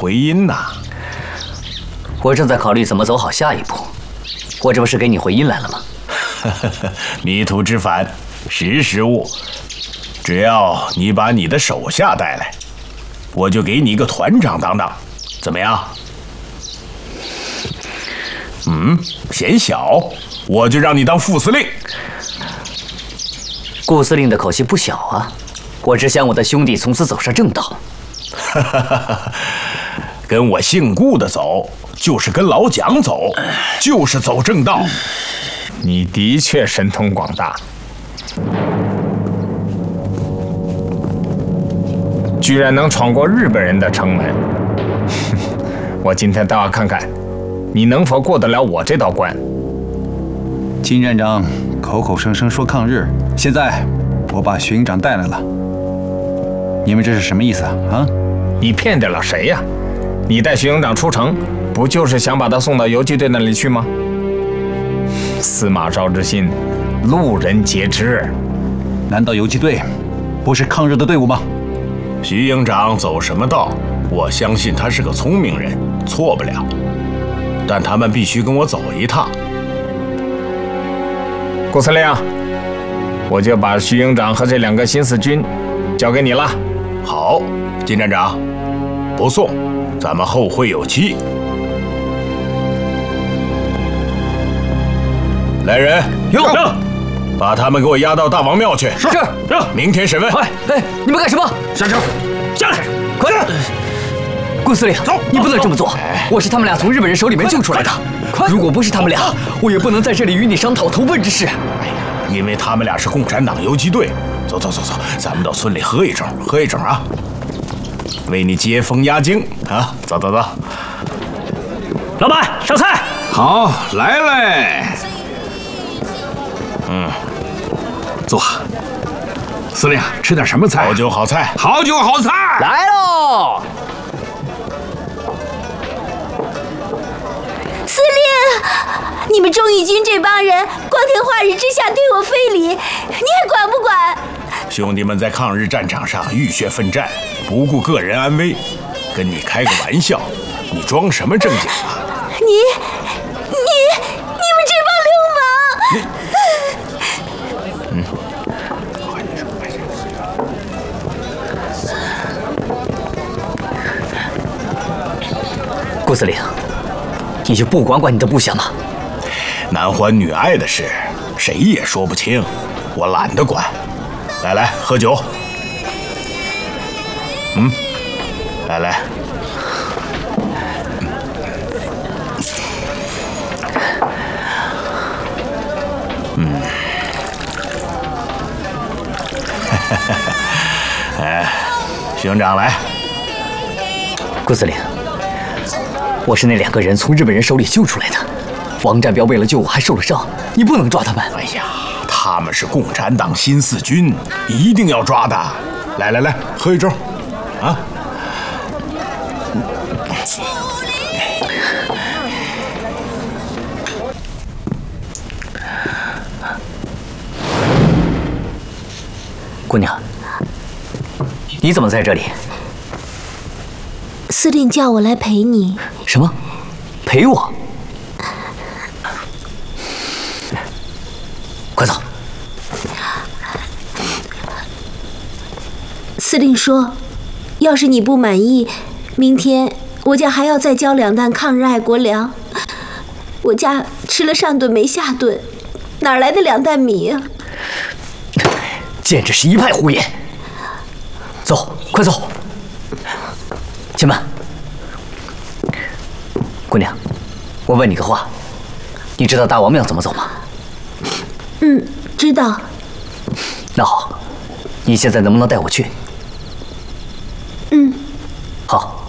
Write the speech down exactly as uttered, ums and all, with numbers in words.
回音呐。 我正在考虑怎么走好下一步。我这不是给你回音来了吗？ 迷途知返，识时务。只要你把你的手下带来，我就给你一个团长当当，怎么样？嗯，嫌小，我就让你当副司令。 顾司令的口气不小啊！我只想我的兄弟从此走上正道。 跟我姓顾的走，就是跟老蒋走，就是走正道。 你的确神通广大，居然能闯过日本人的城门。我今天倒要看看，你能否过得了我这道关。 金站长口口声声说抗日，现在我把徐营长带来了，你们这是什么意思啊？啊？ 你骗得了谁呀？你带徐营长出城，不就是想把他送到游击队那里去吗？司马昭之心，路人皆知。 难道游击队不是抗日的队伍吗？ 徐营长走什么道？我相信他是个聪明人，错不了。但他们必须跟我走一趟。 顾司令，我就把徐营长和这两个新四军交给你了。 好，金站长，不送，咱们后会有期。来人， 有， 把他们给我押到大王庙去。 是， 明天审问。 哎哎，你们干什么？ 下车，下去， 快点！顾司令，走，你不能这么做。我是他们俩从日本人手里面救出来的。如果不是他们俩，我也不能在这里与你商讨投奔之事。 哎呀，因为他们俩是共产党游击队。走走走走，咱们到村里喝一盅，喝一盅啊！为你接风压惊啊！走走走。 老板，上菜。 好，来嘞。 嗯， 坐。司令，吃点什么菜？ 好酒好菜。 好酒好菜。 来喽！ 司令，你们忠义军这帮人光天化日之下对我非礼，你还管不管？ 兄弟们在抗日战场上浴血奋战，不顾个人安危，跟你开个玩笑，你装什么正经啊？ 你、你、你们这帮流氓！ 嗯。 顾司令，你就不管管你的部下吗？ 男欢女爱的事，谁也说不清，我懒得管。来来，喝酒。嗯，来来。嗯。哎，徐营长来。 顾司令，我是那两个人从日本人手里救出来的。王占彪为了救我还受了伤，你不能抓他们。 哎呀，他们是共产党新四军，一定要抓的。来来来，喝一盅，啊！ 姑娘，你怎么在这里？ 司令叫我来陪你。 什么？陪我？快走！ 司令说，要是你不满意，明天我家还要再交两担抗日爱国粮。我家吃了上顿没下顿，哪来的两担米啊？ 简直是一派胡言！走，快走！且慢，姑娘，我问你个话，你知道大王庙怎么走吗？ 嗯，知道。 那好，你现在能不能带我去？ 嗯。 好。